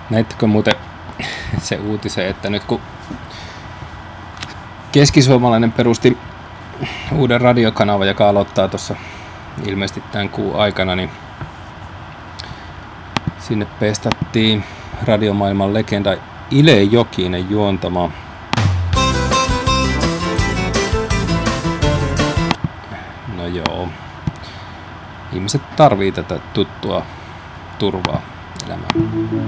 Näittekö muuten se uutisen, että nyt kun keskisuomalainen perusti uuden radiokanavan, joka aloittaa tuossa ilmeisesti tämän kuun aikana, niin sinne pestattiin radiomaailman legenda Ile Jokinen juontamaan. No joo, ihmiset tarvii tätä tuttua turvaa elämään.